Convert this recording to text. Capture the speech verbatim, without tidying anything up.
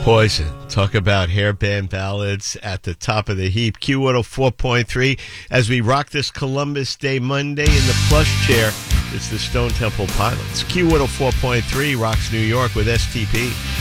Poison. Talk about hairband ballads at the top of the heap. Q one oh four point three. As we rock this Columbus Day Monday in the plush chair, it's the Stone Temple Pilots. Q one oh four point three rocks New York with S T P.